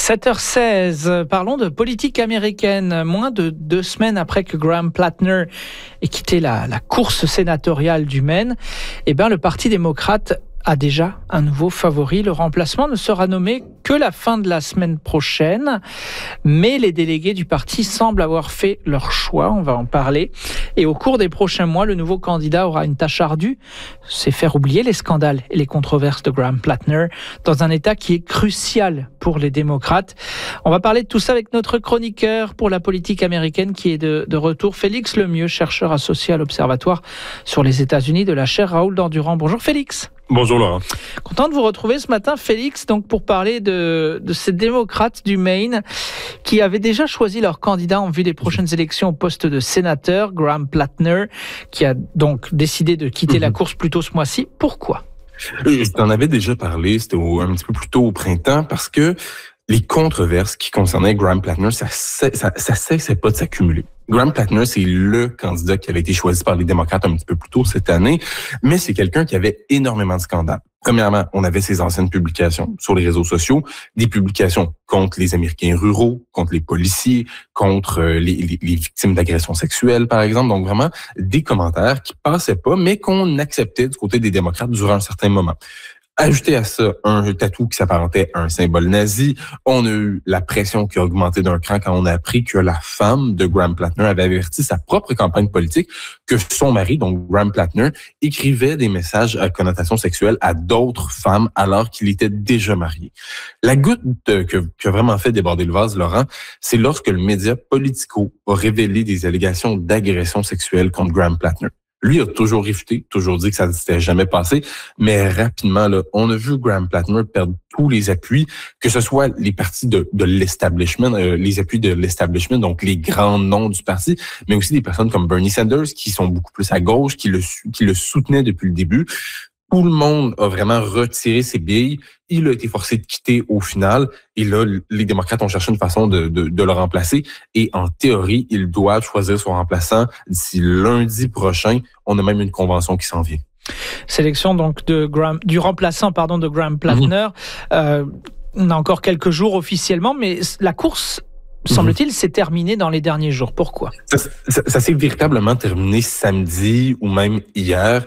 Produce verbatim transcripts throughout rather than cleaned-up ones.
sept heures seize, parlons de politique américaine. Moins de deux semaines après que Graham Plattner ait quitté la, la course sénatoriale du Maine, eh ben, le Parti démocrate a déjà un nouveau favori. Le remplacement ne sera nommé que la fin de la semaine prochaine, mais les délégués du parti semblent avoir fait leur choix, on va en parler. Et au cours des prochains mois, le nouveau candidat aura une tâche ardue, c'est faire oublier les scandales et les controverses de Graham Plattner dans un État qui est crucial pour les démocrates. On va parler de tout ça avec notre chroniqueur pour la politique américaine qui est de, de retour, Félix Lemieux, chercheur associé à l'Observatoire sur les États-Unis de la chaire Raoul Dandurand. Bonjour Félix. Bonjour Laurent. Content de vous retrouver ce matin, Félix, donc pour parler de, de ces démocrates du Maine qui avaient déjà choisi leur candidat en vue des prochaines élections au poste de sénateur, Graham Plattner, qui a donc décidé de quitter mmh. la course plus tôt ce mois-ci. Pourquoi? Je t'en avais déjà parlé, c'était au, un petit peu plus tôt au printemps, parce que les controverses qui concernaient Graham Plattner, ça, ça, ça, ça cessait pas de s'accumuler. Graham Plattner, c'est le candidat qui avait été choisi par les démocrates un petit peu plus tôt cette année, mais c'est quelqu'un qui avait énormément de scandales. Premièrement, on avait ses anciennes publications sur les réseaux sociaux, des publications contre les Américains ruraux, contre les policiers, contre les, les, les victimes d'agressions sexuelles, par exemple. Donc vraiment, des commentaires qui passaient pas, mais qu'on acceptait du côté des démocrates durant un certain moment. Ajouté à ça un tatou qui s'apparentait à un symbole nazi. On a eu la pression qui a augmenté d'un cran quand on a appris que la femme de Graham Plattner avait averti sa propre campagne politique que son mari, donc Graham Plattner, écrivait des messages à connotation sexuelle à d'autres femmes alors qu'il était déjà marié. La goutte de, que, qui a vraiment fait déborder le vase, Laurent, c'est lorsque le média Politico a révélé des allégations d'agression sexuelle contre Graham Plattner. Lui a toujours réfuté, toujours dit que ça ne s'était jamais passé, mais rapidement, là, on a vu Graham Plattner perdre tous les appuis, que ce soit les partis de, de l'establishment, euh, les appuis de l'establishment, donc les grands noms du parti, mais aussi des personnes comme Bernie Sanders, qui sont beaucoup plus à gauche, qui le, qui le soutenaient depuis le début. Tout le monde a vraiment retiré ses billes. Il a été forcé de quitter au final. Et là, les démocrates ont cherché une façon de, de, de le remplacer. Et en théorie, ils doivent choisir son remplaçant d'ici lundi prochain. On a même une convention qui s'en vient. Sélection donc de Graham, du remplaçant pardon de Graham Plattner. Mmh. Euh, on a encore quelques jours officiellement, mais la course, semble-t-il, s'est terminé dans les derniers jours. Pourquoi? Ça, ça, ça s'est véritablement terminé samedi ou même hier.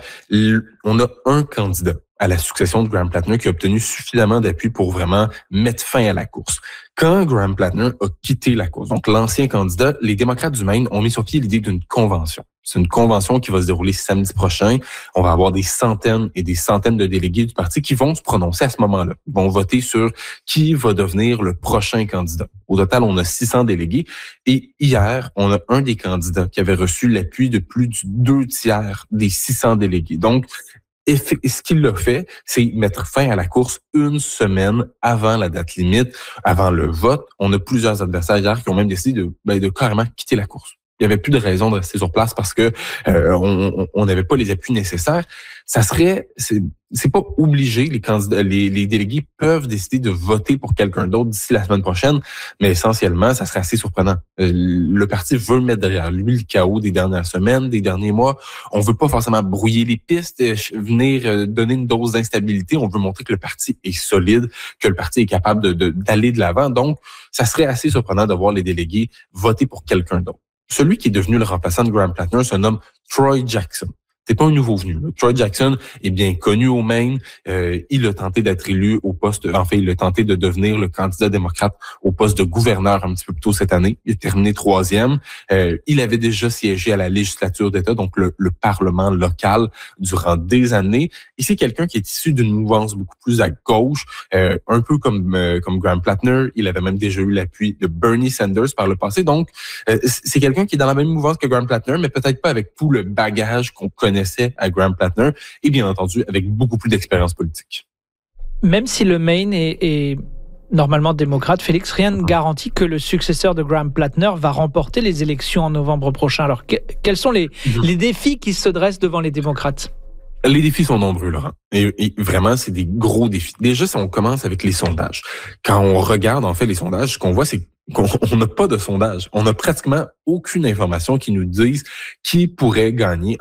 On a un candidat à la succession de Graham Plattner qui a obtenu suffisamment d'appui pour vraiment mettre fin à la course. Quand Graham Plattner a quitté la course, donc l'ancien candidat, les démocrates du Maine ont mis sur pied l'idée d'une convention. C'est une convention qui va se dérouler samedi prochain. On va avoir des centaines et des centaines de délégués du parti qui vont se prononcer à ce moment-là. Ils vont voter sur qui va devenir le prochain candidat. Au total, on a six cents délégués. Et hier, on a un des candidats qui avait reçu l'appui de plus du deux tiers des six cents délégués. Donc, et ce qu'il a fait, c'est mettre fin à la course une semaine avant la date limite, avant le vote. On a plusieurs adversaires hier qui ont même décidé de, ben, de carrément quitter la course. Il n'y avait plus de raison de rester sur place parce que euh, on n'avait pas les appuis nécessaires. Ça serait, c'est, c'est pas obligé. Les candidats, les, les délégués peuvent décider de voter pour quelqu'un d'autre d'ici la semaine prochaine, mais essentiellement, ça serait assez surprenant. Euh, le parti veut mettre derrière lui le chaos des dernières semaines, des derniers mois. On veut pas forcément brouiller les pistes, venir donner une dose d'instabilité. On veut montrer que le parti est solide, que le parti est capable de, de, d'aller de l'avant. Donc, ça serait assez surprenant de voir les délégués voter pour quelqu'un d'autre. Celui qui est devenu le remplaçant de Graham Plattner se nomme Troy Jackson. C'est pas un nouveau venu. Là. Troy Jackson est bien connu au Maine. Euh, il a tenté d'être élu au poste, en fait, il a tenté de devenir le candidat démocrate au poste de gouverneur un petit peu plus tôt cette année. Il a terminé troisième. Euh, il avait déjà siégé à la législature d'État, donc le, le Parlement local, durant des années. Et c'est quelqu'un qui est issu d'une mouvance beaucoup plus à gauche, euh, un peu comme euh, comme Graham Plattner. Il avait même déjà eu l'appui de Bernie Sanders par le passé. Donc, euh, c'est quelqu'un qui est dans la même mouvance que Graham Plattner, mais peut-être pas avec tout le bagage qu'on connaît à Graham Plattner et bien entendu avec beaucoup plus d'expérience politique. Même si le Maine est, est normalement démocrate, Félix, rien ne garantit que le successeur de Graham Plattner va remporter les élections en novembre prochain. Alors, que, quels sont les, mmh. les défis qui se dressent devant les démocrates? Les défis sont nombreux, Laurent. Et, et vraiment, c'est des gros défis. Déjà, si on commence avec les sondages. Quand on regarde, en fait, les sondages, ce qu'on voit, c'est qu'on n'a pas de sondage. On n'a pratiquement aucune information qui nous dise qui pourrait gagner